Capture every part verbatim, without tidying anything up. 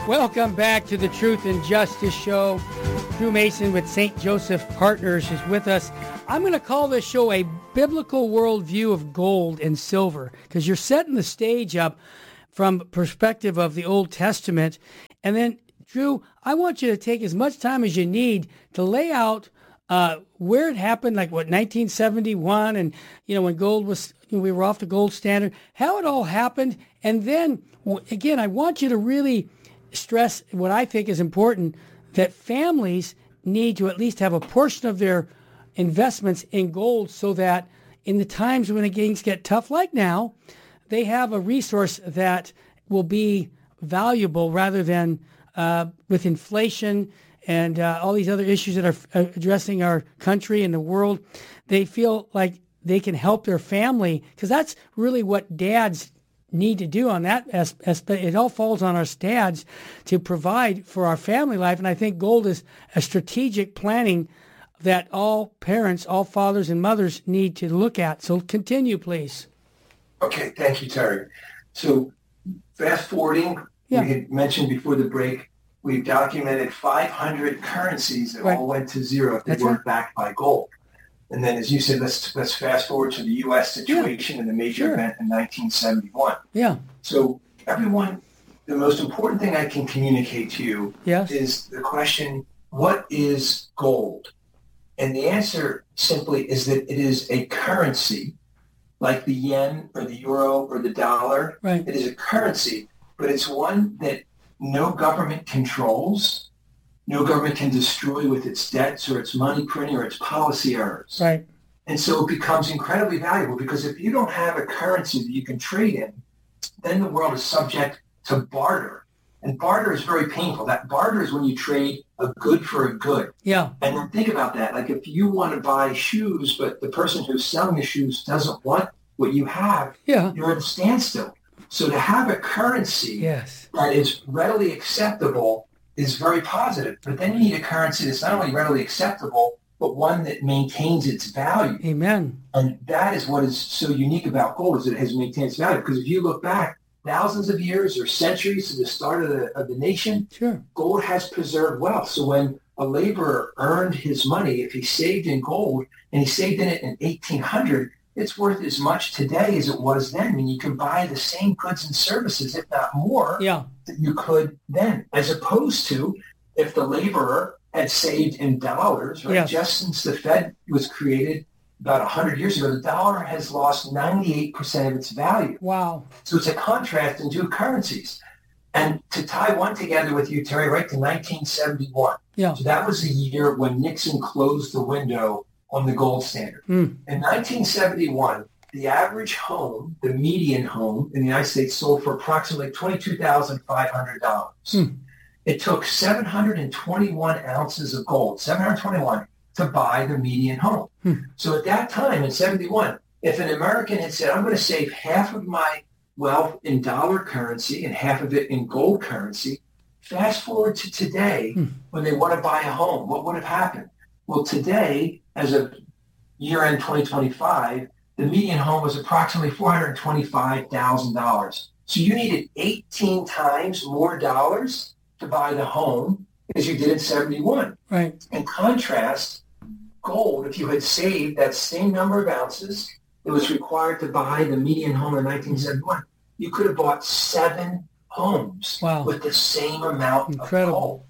Welcome back to the Truth and Justice Show. Drew Mason with Saint Joseph Partners is with us. I'm going to call this show a biblical worldview of gold and silver, because you're setting the stage up from perspective of the Old Testament. And then, Drew, I want you to take as much time as you need to lay out uh, where it happened, like what, nineteen seventy-one, and, you know, when gold was, you know, we were off the gold standard, how it all happened. And then, again, I want you to really stress what I think is important, that families need to at least have a portion of their investments in gold so that in the times when the things get tough like now, they have a resource that will be valuable rather than uh, with inflation and uh, all these other issues that are uh, addressing our country and the world. They feel like they can help their family, because that's really what dads need to do on that aspect. It all falls on our dads to provide for our family life. And I think gold is a strategic planning that all parents, all fathers and mothers need to look at. So continue, please. Okay, thank you, Terry. So fast forwarding, yeah. we had mentioned before the break, we've documented five hundred currencies that right. all went to zero if they That's weren't right. backed by gold. And then, as you said, let's let's fast forward to the U S situation yeah. and the major sure. event in nineteen seventy-one. Yeah. So everyone, the most important thing I can communicate to you yes. is the question, what is gold? And the answer simply is that it is a currency, like the yen or the euro or the dollar. Right. It is a currency, but it's one that no government controls. No government can destroy with its debts or its money printing or its policy errors. Right. And so it becomes incredibly valuable, because if you don't have a currency that you can trade in, then the world is subject to barter. And barter is very painful. That barter is when you trade a good for a good. Yeah. And then think about that. Like if you want to buy shoes, but the person who's selling the shoes doesn't want what you have, yeah. you're at a standstill. So to have a currency yes. that is readily acceptable is very positive. But then you need a currency that's not only readily acceptable, but one that maintains its value. Amen. And that is what is so unique about gold, is it has maintained its value. Because if you look back thousands of years or centuries to the start of the, of the nation, sure. gold has preserved wealth. So when a laborer earned his money, if he saved in gold and he saved in it in eighteen hundred, it's worth as much today as it was then. I mean, you can buy the same goods and services, if not more, yeah. that you could then, as opposed to if the laborer had saved in dollars, right? Yes. Just since the Fed was created about one hundred years ago, the dollar has lost ninety-eight percent of its value. Wow. So it's a contrast in two currencies. And to tie one together with you, Terry, right to nineteen seventy-one. Yeah. So that was the year when Nixon closed the window on the gold standard. Mm. In nineteen seventy-one, the average home, the median home in the United States, sold for approximately twenty-two thousand five hundred dollars. Mm. It took seven hundred twenty-one ounces of gold, seven hundred twenty-one, to buy the median home. Mm. So at that time, in seventy-one, if an American had said, I'm going to save half of my wealth in dollar currency and half of it in gold currency, fast forward to today, mm. when they want to buy a home, what would have happened? Well, today, as of year-end twenty twenty-five, the median home was approximately four hundred twenty-five thousand dollars. So you needed eighteen times more dollars to buy the home as you did in seventy-one. Right. In contrast, gold, if you had saved that same number of ounces that was required to buy the median home in nineteen seventy-one, you could have bought seven homes wow. with the same amount Incredible. of gold.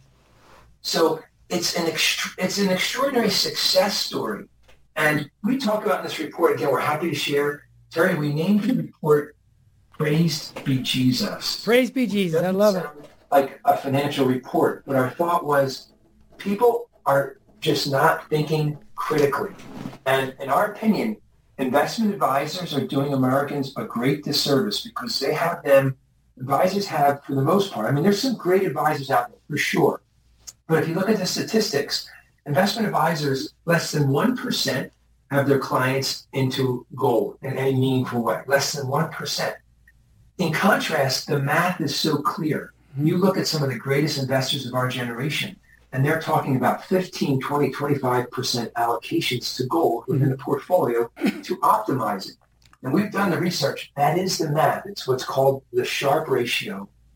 So it's an ext- it's an extraordinary success story. And we talk about in this report, again, we're happy to share. Terry, we named the report Praised Be Jesus. Praise be Jesus. I love it. Like a financial report. But our thought was people are just not thinking critically. And in our opinion, investment advisors are doing Americans a great disservice, because they have them, advisors have, for the most part, I mean, there's some great advisors out there, for sure. But if you look at the statistics, investment advisors, less than one percent have their clients into gold in any meaningful way, less than one percent. In contrast, the math is so clear. Mm-hmm. You look at some of the greatest investors of our generation, and they're talking about fifteen, twenty, twenty-five percent allocations to gold within the portfolio to optimize it. And we've done the research. That is the math. It's what's called the Sharpe ratio.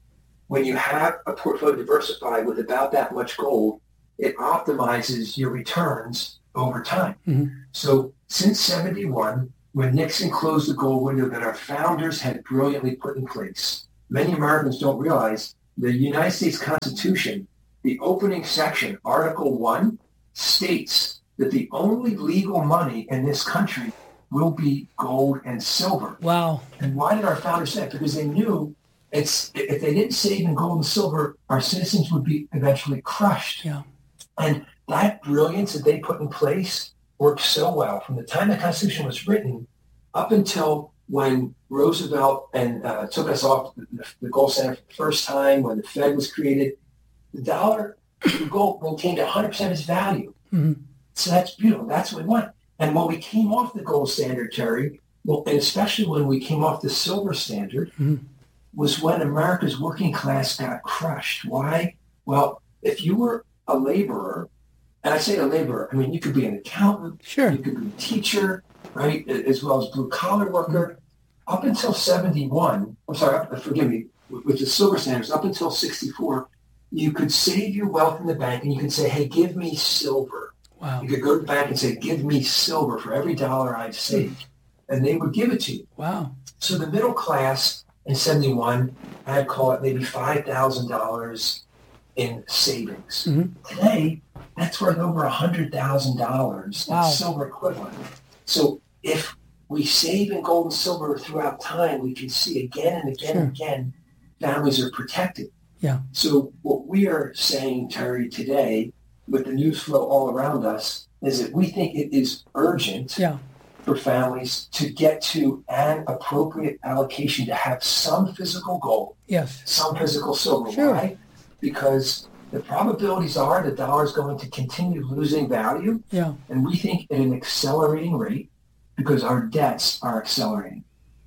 when you have a portfolio diversified with about that much gold, it optimizes your returns over time. Mm-hmm. So since seventy-one, when Nixon closed the gold window that our founders had brilliantly put in place, many Americans don't realize the United States Constitution, the opening section, Article one, states that the only legal money in this country will be gold and silver. Wow. And why did our founders say that? Because they knew it's if they didn't save in gold and silver, our citizens would be eventually crushed. Yeah. And that brilliance that they put in place worked so well from the time the Constitution was written up until when Roosevelt and uh, took us off the, the gold standard for the first time, when the Fed was created. The dollar, the gold maintained one hundred percent of its value. Mm-hmm. So that's beautiful. That's what we want. And when we came off the gold standard, Terry, well, and especially when we came off the silver standard, mm-hmm. was when America's working class got crushed. Why? Well, if you were a laborer, and I say a laborer, I mean, you could be an accountant, sure, you could be a teacher, right, as well as blue-collar worker. Mm-hmm. Up until seventy-one, I'm sorry, forgive me, with the silver standards, up until sixty-four, you could save your wealth in the bank and you could say, hey, give me silver. Wow. You could go to the bank and say, give me silver for every dollar I've saved. And they would give it to you. Wow. So the middle class in seventy-one, I'd call it maybe five thousand dollars in savings. Mm-hmm. Today, that's worth over one hundred thousand dollars wow. in silver equivalent. So if we save in gold and silver throughout time, we can see again and again sure. and again, families are protected. Yeah. So what we are saying, Terry, today, with the news flow all around us, is that we think it is urgent yeah. for families to get to an appropriate allocation to have some physical gold, yes, some physical silver. Sure. Why? Because the probabilities are the dollar is going to continue losing value, yeah. and we think at an accelerating rate because our debts are accelerating.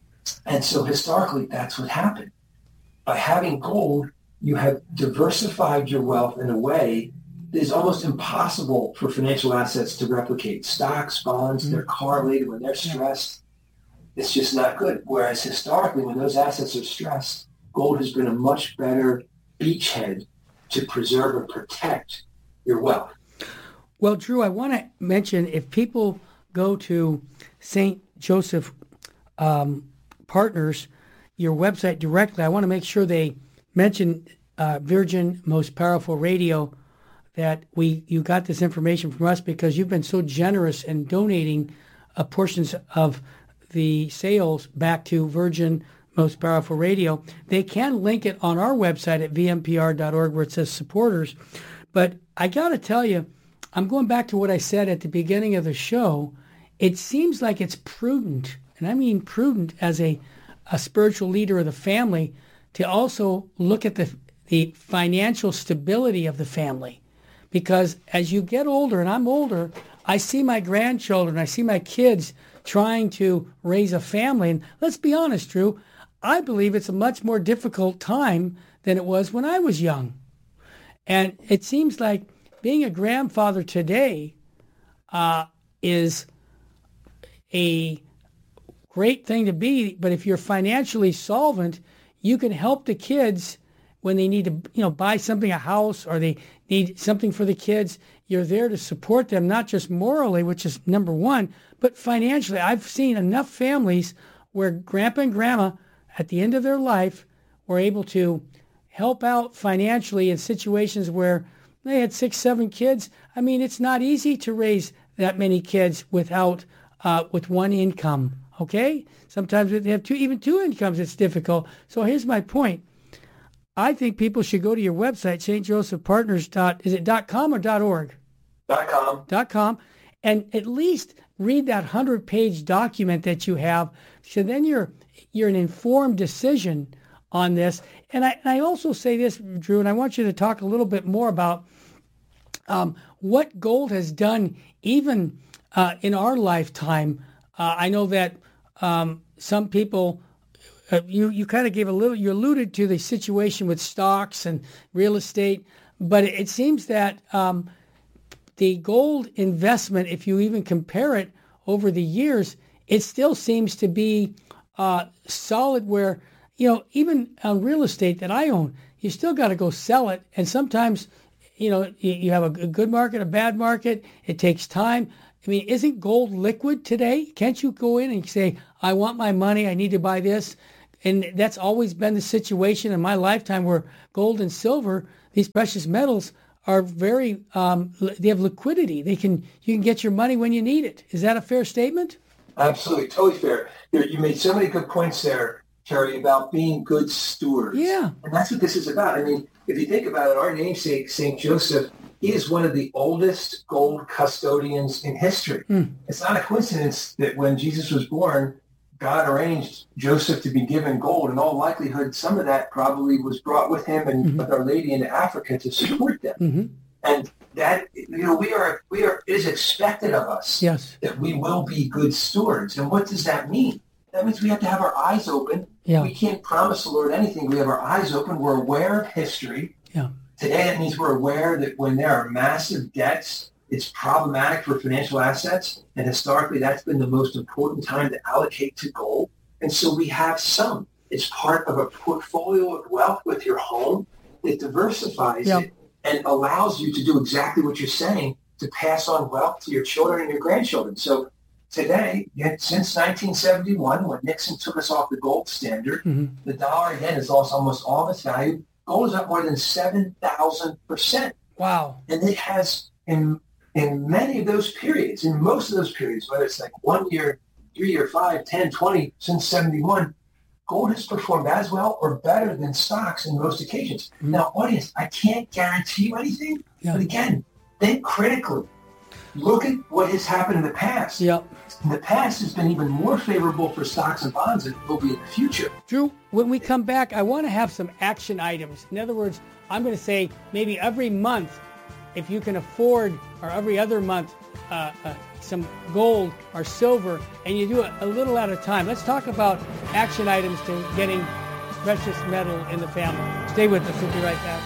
And so historically, that's what happened. By having gold, you have diversified your wealth in a way that is almost impossible for financial assets to replicate. Stocks, bonds, mm-hmm. they're correlated. When they're stressed, it's just not good. Whereas historically, when those assets are stressed, gold has been a much better beachhead to preserve and protect your wealth. Well, Drew, I want to mention, if people go to Saint Joseph um, Partners, your website directly, I want to make sure they mention uh, Virgin Most Powerful Radio, that we you got this information from us because you've been so generous in donating uh, portions of the sales back to Virgin Most Powerful Radio. They can link it on our website at v m p r dot org where it says supporters. But I got to tell you, I'm going back to what I said at the beginning of the show. It seems like it's prudent, and I mean prudent as a, a spiritual leader of the family, to also look at the the financial stability of the family. Because as you get older, and I'm older, I see my grandchildren, I see my kids trying to raise a family. And let's be honest, Drew, I believe it's a much more difficult time than it was when I was young. And it seems like being a grandfather today uh, is a great thing to be, but if you're financially solvent, you can help the kids when they need to, you know, buy something, a house, or they need something for the kids. You're there to support them, not just morally, which is number one, but financially. I've seen enough families where grandpa and grandma, at the end of their life, were able to help out financially in situations where they had six, seven kids. I mean, it's not easy to raise that many kids without, uh, with one income. Okay? Sometimes they have two, even two incomes, it's difficult. So here's my point. I think people should go to your website, Saint Joseph Partners. Is it .com or .org? .com. .com, and at least read that hundred-page document that you have. So then you're you're an informed decision on this. And I, and I also say this, Drew, and I want you to talk a little bit more about um, what gold has done even uh, in our lifetime. Uh, I know that um, some people. Uh, you you kind of gave a little, you alluded to the situation with stocks and real estate, but it, it seems that um, the gold investment, if you even compare it over the years, it still seems to be uh, solid where, you know, even on real estate that I own, you still got to go sell it. And sometimes, you know, you, you have a good market, a bad market. It takes time. I mean, isn't gold liquid today? Can't you go in and say, I want my money, I need to buy this? And that's always been the situation in my lifetime where gold and silver, these precious metals, are very, um, they have liquidity. They can, you can get your money when you need it. Is that a fair statement? Absolutely, totally fair. You, you made so many good points there, Terry, about being good stewards. Yeah. And that's what this is about. I mean, if you think about it, our namesake, Saint Joseph, he is one of the oldest gold custodians in history. Mm. It's not a coincidence that when Jesus was born, God arranged Joseph to be given gold. In all likelihood, some of that probably was brought with him and mm-hmm. with Our Lady into Africa to support them. Mm-hmm. And that, you know, we are, we are, it is expected of us yes. that we will be good stewards. And what does that mean? That means we have to have our eyes open. Yeah. We can't promise the Lord anything. We have our eyes open. We're aware of history. Yeah. Today, it means we're aware that when there are massive debts, it's problematic for financial assets. And historically, that's been the most important time to allocate to gold. And so we have some. It's part of a portfolio of wealth with your home that diversifies yeah. it and allows you to do exactly what you're saying, to pass on wealth to your children and your grandchildren. So today, since nineteen seventy-one, when Nixon took us off the gold standard, mm-hmm. the dollar, again, has lost almost all of its value. Gold is up more than seven thousand percent. Wow. And it has, in in many of those periods, in most of those periods, whether it's like one year, three year, five, ten, twenty, since seventy-one, gold has performed as well or better than stocks in most occasions. Mm-hmm. Now, audience, I can't guarantee you anything, yeah. but again, think critically. Look at what has happened in the past. Yep. In the past has been even more favorable for stocks and bonds than it will be in the future. Drew, when we come back, I want to have some action items. In other words, I'm going to say maybe every month, if you can afford, or every other month, uh, uh, some gold or silver, and you do it a little at a time. Let's talk about action items to getting precious metal in the family. Stay with us. We'll be right back.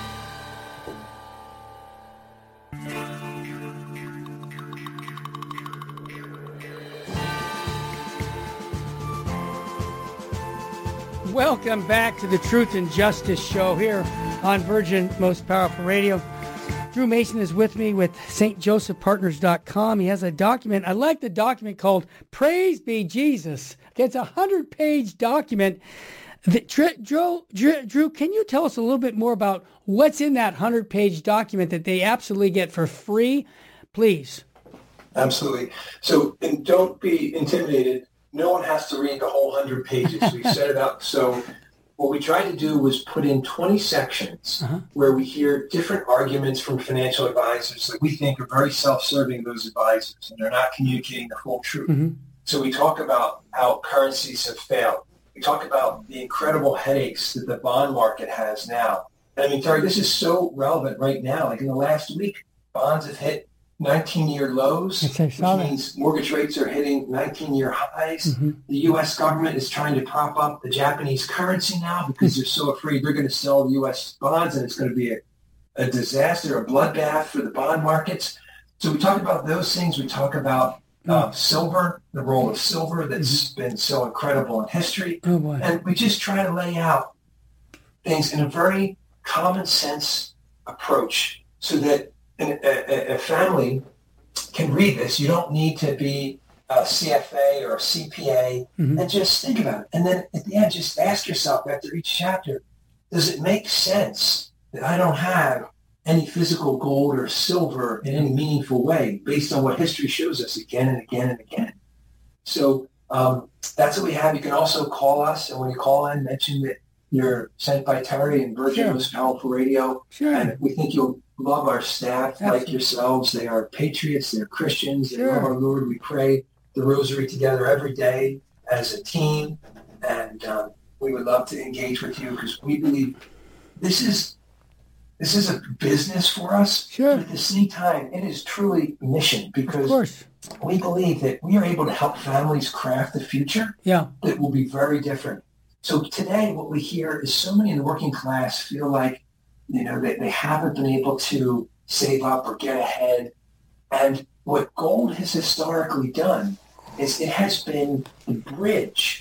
Welcome back to the Truth and Justice Show here on Virgin Most Powerful Radio. Drew Mason is with me with St Joseph Partners dot com. He has a document. I like the document called Praise Be Jesus. It's a hundred-page document. Drew, Drew, Drew, can you tell us a little bit more about what's in that hundred-page document that they absolutely get for free? Please. Absolutely. So, and don't be intimidated. No one has to read the whole hundred pages. We set it up. So what we tried to do was put in twenty sections uh-huh. where we hear different arguments from financial advisors that we think are very self-serving, those advisors, and they're not communicating the full truth. Mm-hmm. So we talk about how currencies have failed. We talk about the incredible headaches that the bond market has now. And I mean, Terry, this is so relevant right now. Like in the last week, bonds have hit nineteen-year lows, which means mortgage rates are hitting nineteen-year highs. Mm-hmm. The U S government is trying to prop up the Japanese currency now because they're so afraid they're going to sell U S bonds and it's going to be a, a disaster, a bloodbath for the bond markets. So we talk about those things. We talk about uh, silver, the role of silver that's mm-hmm. been so incredible in history. Oh, boy. And we just try to lay out things in a very common sense approach so that And a, a family can read this. You don't need to be a C F A or a C P A, mm-hmm. and just think about it. And then at the end, just ask yourself after each chapter, does it make sense that I don't have any physical gold or silver in any meaningful way based on what history shows us again and again and again? So um, that's what we have. You can also call us, and when you call in, mention that you're sent by Terry and Virgin Most Powerful Radio, sure. and we think you'll love our staff. Absolutely. Like yourselves. They are patriots. They're Christians. They sure. love our Lord. We pray the rosary together every day as a team. And um, we would love to engage with you because we believe this is this is a business for us. Sure. But at the same time, it is truly mission because of course. we believe that we are able to help families craft the future yeah. that will be very different. So today what we hear is so many in the working class feel like You know, they, they haven't been able to save up or get ahead. And what gold has historically done is it has been the bridge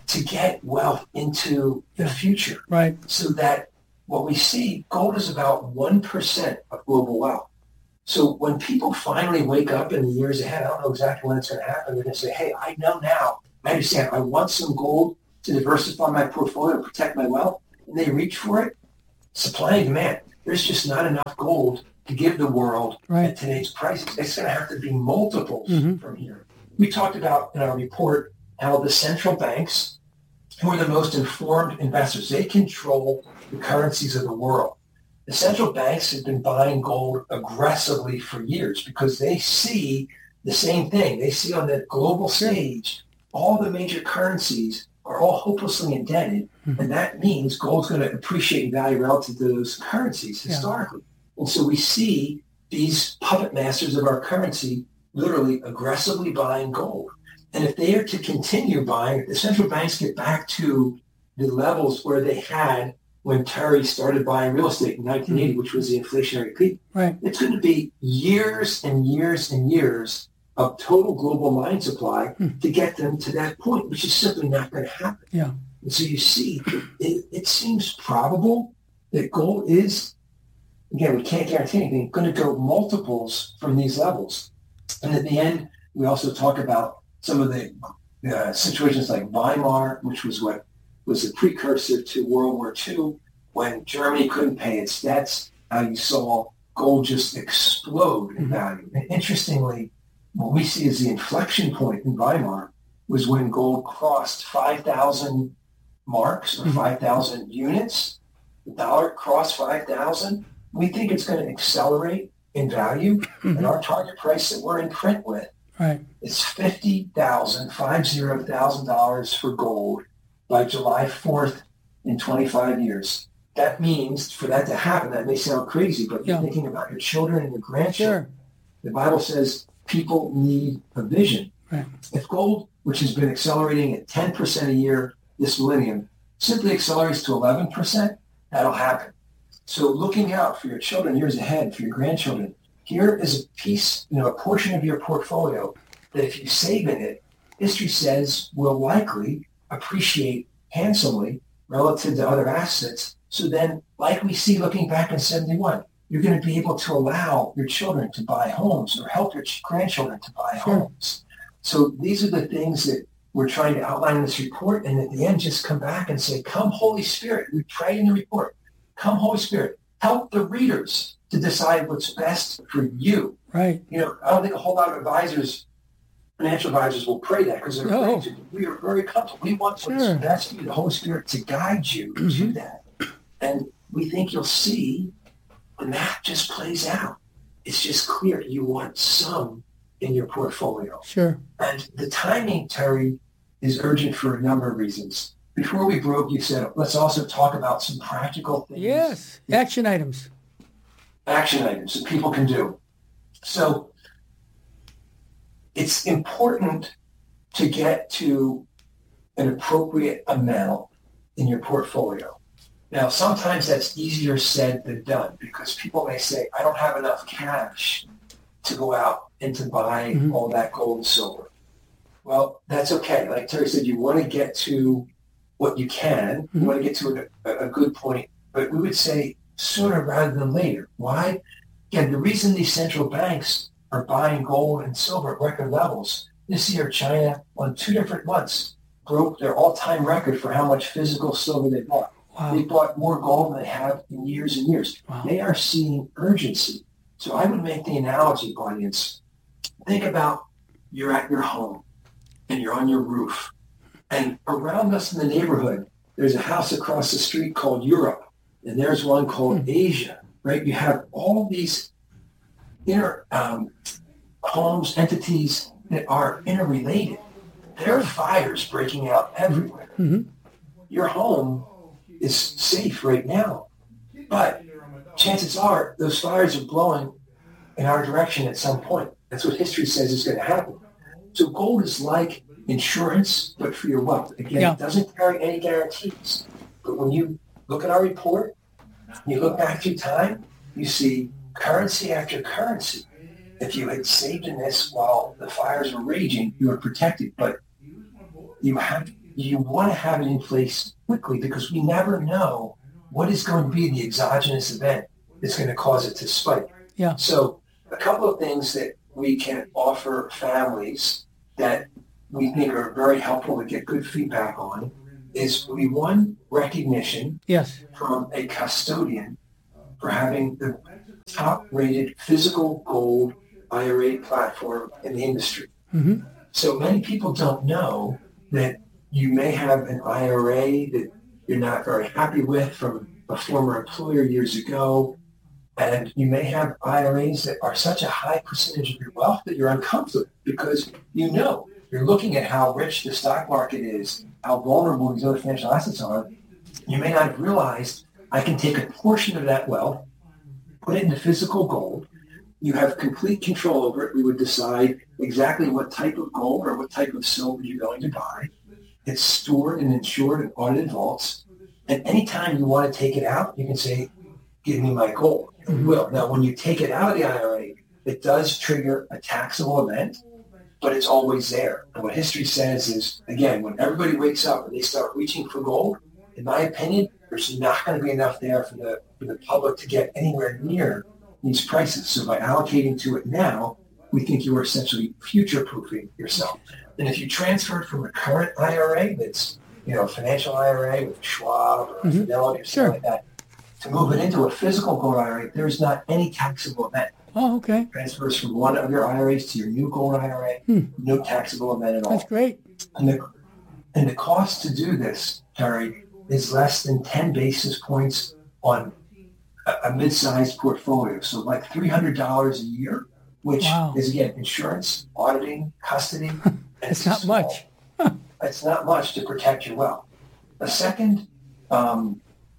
to get wealth into the future. Right. So that what we see, gold is about one percent of global wealth. So when people finally wake up in the years ahead, I don't know exactly when it's going to happen, they're going to say, hey, I know now, I understand, I want some gold to diversify my portfolio, protect my wealth, and they reach for it. Supply and demand. There's just not enough gold to give the world right. at today's prices. It's going to have to be multiples mm-hmm. from here. We talked about in our report how the central banks, who are the most informed investors, they control the currencies of the world. The central banks have been buying gold aggressively for years because they see the same thing. They see on the global stage, all the major currencies are all hopelessly indebted, mm-hmm. and that means gold's going to appreciate in value relative to those currencies historically. Yeah. And so we see these puppet masters of our currency literally aggressively buying gold. And if they are to continue buying, if the central banks get back to the levels where they had when Terry started buying real estate in nineteen eighty, mm-hmm. which was the inflationary peak, right. it's going to be years and years and years of total global mine supply mm. to get them to that point, which is simply not going to happen. Yeah. And so you see, it, it seems probable that gold is, again, we can't guarantee anything, going to go multiples from these levels. And at the end, we also talk about some of the uh, situations like Weimar, which was what was a precursor to World War Two, when Germany couldn't pay its debts, how you saw gold just explode in value. And interestingly, what we see as the inflection point in Weimar was when gold crossed five thousand marks or five thousand units. The dollar crossed five thousand. We think it's going to accelerate in value. Mm-hmm. And our target price that we're in print with right. is fifty thousand dollars, five thousand dollars for gold by July fourth in twenty-five years. That means for that to happen, that may sound crazy, but you're yeah. thinking about your children and your grandchildren. Sure. The Bible says people need a vision. Right. If gold, which has been accelerating at ten percent a year this millennium, simply accelerates to eleven percent, that'll happen. So looking out for your children years ahead, for your grandchildren, here is a piece, you know, a portion of your portfolio that if you save in it, history says will likely appreciate handsomely relative to other assets. So then, like we see looking back in seventy-one, you're going to be able to allow your children to buy homes or help your grandchildren to buy sure. homes. So these are the things that we're trying to outline in this report. And at the end, just come back and say, come Holy Spirit. We pray in the report. Come Holy Spirit. Help the readers to decide what's best for you. Right. You know, I don't think a whole lot of advisors, financial advisors will pray that because they're no. afraid to. We are very comfortable. We want sure. what's best for you, the Holy Spirit, to guide you mm-hmm. to that. And we think you'll see the math just plays out. It's just clear you want some in your portfolio. Sure. And the timing, Terry, is urgent for a number of reasons. Before we broke, you said, let's also talk about some practical things. Yes, action items. Action items that people can do. So it's important to get to an appropriate amount in your portfolio. Now, sometimes that's easier said than done because people may say, I don't have enough cash to go out and to buy mm-hmm. all that gold and silver. Well, that's okay. Like Terry said, you want to get to what you can. Mm-hmm. You want to get to a, a good point. But we would say sooner rather than later. Why? Again, the reason these central banks are buying gold and silver at record levels, this year China, on two different months, broke their all-time record for how much physical silver they bought. Wow. They bought more gold than they have in years and years. Wow. They are seeing urgency. So I would make the analogy, audience. Think about you're at your home and you're on your roof. And around us in the neighborhood, there's a house across the street called Europe. And there's one called hmm. Asia, right? You have all these inter um, homes, entities that are interrelated. There are fires breaking out everywhere. Mm-hmm. Your home is safe right now, but chances are those fires are blowing in our direction at some point. That's what history says is going to happen. So gold is like insurance, but for your wealth. Again, yeah. It doesn't carry any guarantees. But when you look at our report, you look back through time, you see currency after currency. If you had saved in this while the fires were raging, you were protected. But you have you want to have it in place quickly because we never know what is going to be the exogenous event that's going to cause it to spike. Yeah. So a couple of things that we can offer families that we think are very helpful to get good feedback on is we one recognition yes. from a custodian for having the top-rated physical gold I R A platform in the industry. Mm-hmm. So many people don't know that you may have an I R A that you're not very happy with from a former employer years ago, and you may have I R As that are such a high percentage of your wealth that you're uncomfortable because you know you're looking at how rich the stock market is, how vulnerable these other financial assets are. You may not have realized I can take a portion of that wealth, put it into physical gold. You have complete control over it. We would decide exactly what type of gold or what type of silver you're going to buy. It's stored and insured in audited vaults. And anytime you want to take it out, you can say, give me my gold. And you will. Now, when you take it out of the I R A, it does trigger a taxable event, but it's always there. And what history says is, again, when everybody wakes up and they start reaching for gold, in my opinion, there's not going to be enough there for the for the public to get anywhere near these prices. So by allocating to it now, we think you are essentially future-proofing yourself. And if you transfer from a current I R A that's, you know, a financial I R A with Schwab or mm-hmm. Fidelity or something sure. like that, to move it into a physical gold I R A, there's not any taxable event. Oh, okay. Transfers from one of your I R As to your new gold I R A, hmm. no taxable event at all. That's great. And the, and the cost to do this, Terry, is less than ten basis points on a, a mid-sized portfolio. So like three hundred dollars a year, which wow. is, again, insurance, auditing, custody. And it's not small. much. It's not much to protect your wealth. A second um,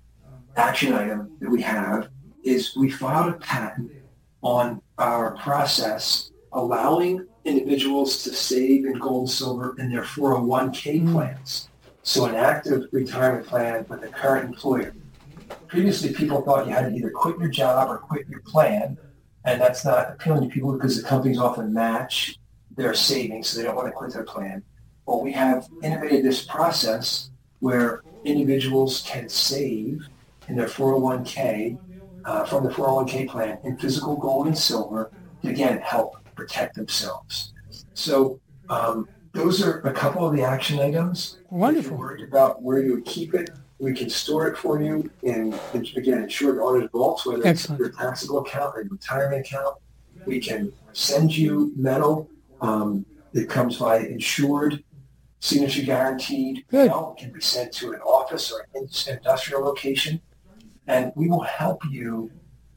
action item that we have is we filed a patent on our process allowing individuals to save in gold and silver in their four oh one k mm. plans. So an active retirement plan with a current employer. Previously, people thought you had to either quit your job or quit your plan, and that's not appealing to people because the companies often match their savings, so they don't want to quit their plan. Well, we have innovated this process where individuals can save in their four oh one k uh, from the four oh one k plan in physical gold and silver to, again, help protect themselves. So um, those are a couple of the action items. Wonderful. If you're worried about where you would keep it, we can store it for you in, again, insured audited vaults, whether Excellent. It's your taxable account or your retirement account. We can send you metal um, that comes by insured, signature guaranteed. Good. Mail. It can be sent to an office or an industrial location. And we will help you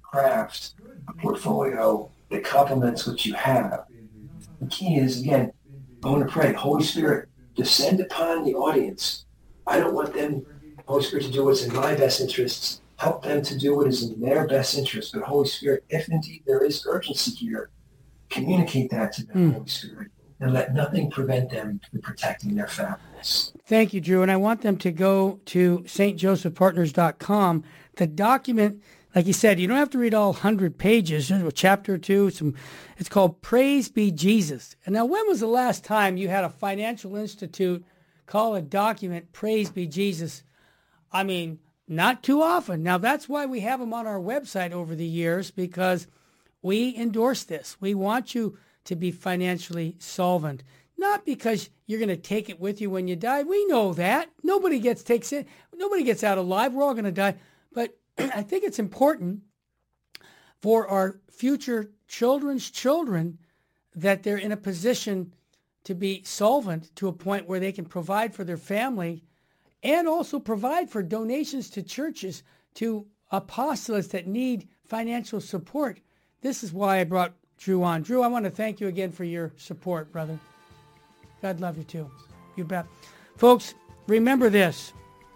craft a portfolio that complements what you have. The key is, again, I want to pray, Holy Spirit, descend upon the audience. I don't want them, Holy Spirit, to do what's in my best interests. Help them to do what is in their best interest. But Holy Spirit, if indeed there is urgency here, communicate that to them, mm. Holy Spirit, and let nothing prevent them from protecting their families. Thank you, Drew. And I want them to go to S T Joseph Partners dot com. The document, like you said, you don't have to read all one hundred pages. There's a chapter or two. Some, it's called Praise Be Jesus. And now, when was the last time you had a financial institute call a document Praise Be Jesus? I mean, not too often. Now, that's why we have them on our website over the years, because we endorse this. We want you to be financially solvent, not because you're going to take it with you when you die. We know that. Nobody gets takes it. Nobody gets out alive. We're all going to die. But I think it's important for our future children's children that they're in a position to be solvent to a point where they can provide for their family and also provide for donations to churches, to apostolates that need financial support. This is why I brought Drew on. Drew, I want to thank you again for your support, brother. God love you too. You bet. Folks, remember this.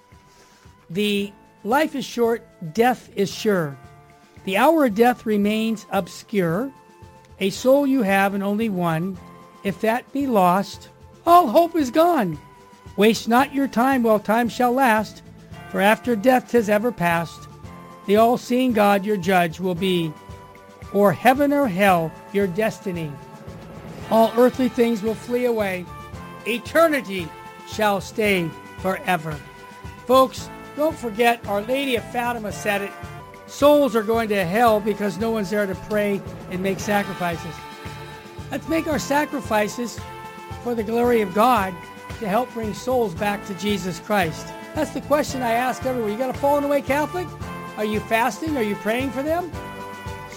The life is short, death is sure. The hour of death remains obscure. A soul you have and only one. If that be lost, all hope is gone. Waste not your time while time shall last, for after death 'tis ever past, the all-seeing God your judge will be, or heaven or hell your destiny. All earthly things will flee away. Eternity shall stay forever. Folks, don't forget, Our Lady of Fatima said it. Souls are going to hell because no one's there to pray and make sacrifices. Let's make our sacrifices for the glory of God to help bring souls back to Jesus Christ. That's the question I ask everyone. You got a fallen away Catholic? Are you fasting? Are you praying for them?